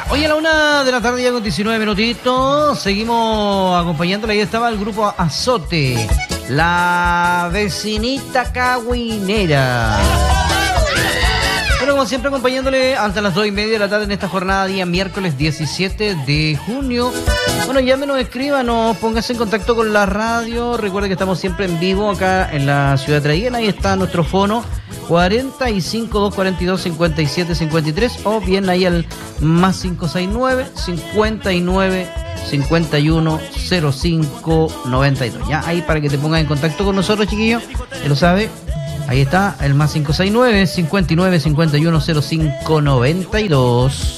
Hoy a la 1 de la tarde ya con 19 minutitos, seguimos acompañándola. Ahí estaba el grupo Azote, la vecinita cagüinera. Bueno, como siempre acompañándole hasta las 2:30 de la tarde en esta jornada día miércoles 17 de junio. Bueno, llámenos, escríbanos, póngase en contacto con la radio. Recuerde que estamos siempre en vivo acá en la ciudad de Traiguén. Ahí está nuestro fono 45 242 57 53 o bien ahí al más 569 59 51 05 92. Ya ahí para que te pongas en contacto con nosotros, chiquillos. Ya lo sabe. Ahí está el más 569 59 51 05 92.